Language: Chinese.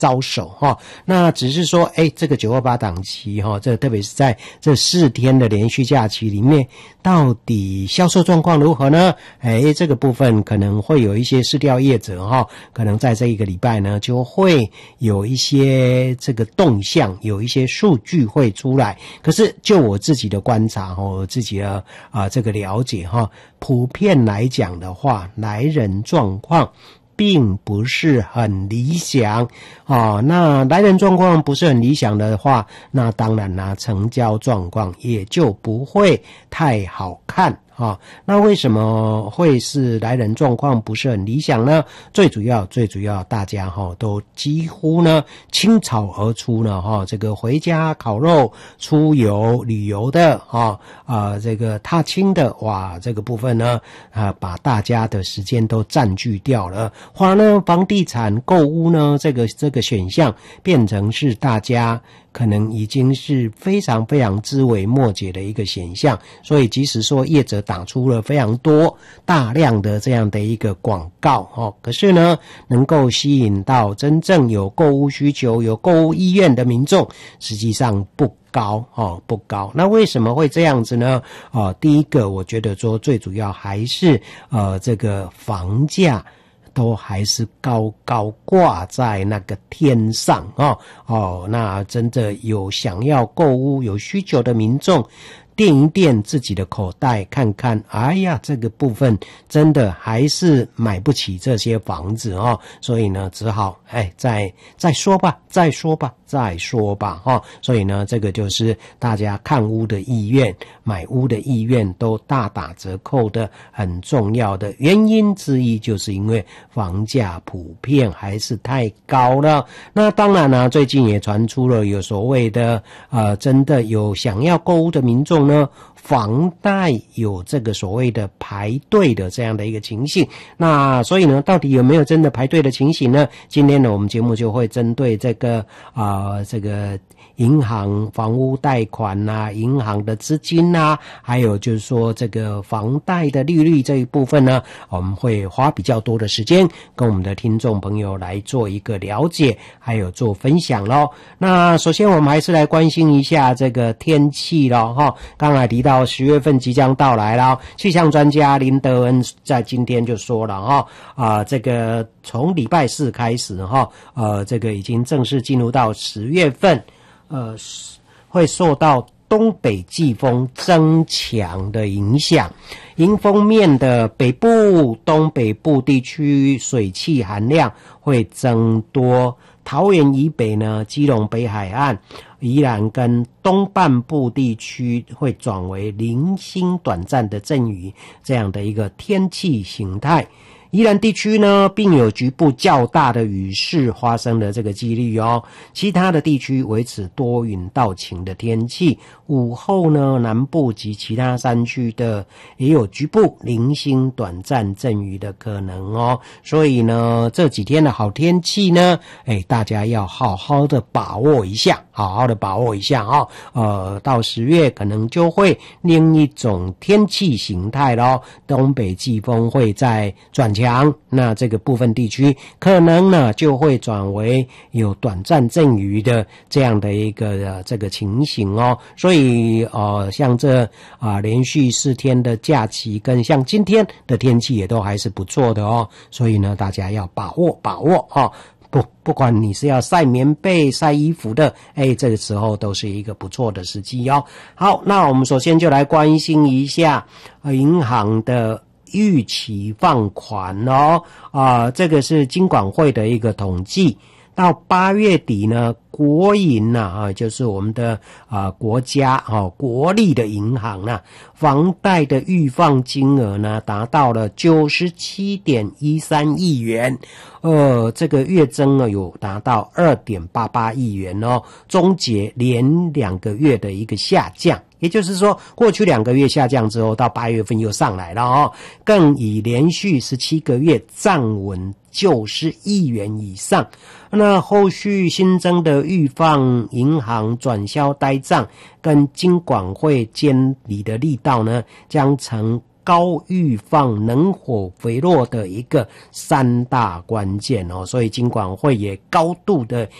招手哈。那只是说这个928档期哈，这特别是在这4天的连续假期里面，到底销售状况如何呢？这个部分可能会有一些市调业者哈，可能在这一个礼拜呢就会有一些这个动向，有一些数据会出来。可是就我自己的观察哈，我自己的这个了解哈，普遍来讲的话，来人状况并不是很理想那来人状况不是很理想的话，那当然啦，成交状况也就不会太好看那为什么会是来人状况不是很理想呢？最主要大家都几乎呢倾巢而出呢这个回家烤肉、出游旅游的这个踏青的，哇，这个部分呢把大家的时间都占据掉了。花呢房地产购屋呢这个选项变成是大家可能已经是非常非常枝微末节的一个现象，所以即使说业者打出了非常多大量的这样的一个广告可是呢能够吸引到真正有购屋需求、有购屋意愿的民众，实际上不高。那为什么会这样子呢？第一个我觉得说最主要还是这个房价都还是高高挂在那个天上那真的有想要购屋有需求的民众，垫一垫自己的口袋看看，哎呀，这个部分真的还是买不起这些房子所以呢只好再说吧所以呢这个就是大家看屋的意愿、买屋的意愿都大打折扣的很重要的原因之一，就是因为房价普遍还是太高了。那当然呢最近也传出了有所谓的真的有想要购屋的民众呢，房贷有这个所谓的排队的这样的一个情形。那所以呢到底有没有真的排队的情形呢？今天呢我们节目就会针对这个银行房屋贷款银行的资金还有就是说这个房贷的利率这一部分呢，我们会花比较多的时间跟我们的听众朋友来做一个了解还有做分享咯。那首先我们还是来关心一下这个天气咯刚才提到10月份即将到来了，气象专家林德恩在今天就说了这个从礼拜4开始这个已经正式进入到10月份会受到东北季风增强的影响，迎风面的北部、东北部地区水汽含量会增多，桃园以北呢，基隆北海岸、宜兰跟东半部地区会转为零星短暂的阵雨这样的一个天气形态。宜兰地区呢，并有局部较大的雨势发生的这个几率其他的地区维持多云到晴的天气。午后呢，南部及其他山区的也有局部零星短暂阵雨的可能所以呢，这几天的好天气呢，大家要好好的把握一下到10月可能就会另一种天气形态咯，东北季风会再转强，那这个部分地区可能呢就会转为有短暂阵雨的这样的一个这个情形所以像这连续4天的假期跟像今天的天气也都还是不错的所以呢大家要把握不管你是要晒棉被、晒衣服的这个时候都是一个不错的时机好，那我们首先就来关心一下银行的逾期放款这个是金管会的一个统计，到8月底呢，国银就是我们的国家国立的银行房贷的预放金额呢达到了 97.13 亿元，这个月增呢有达到 2.88 亿元终结连2个月的一个下降。也就是说过去2个月下降之后，到8月份又上来了更以连续17个月站稳90亿元以上。那后续新增的预放银行转销呆账跟金管会监理的力道呢，将成高预放能火肥弱的一个3大关键哦，所以金管会也高度的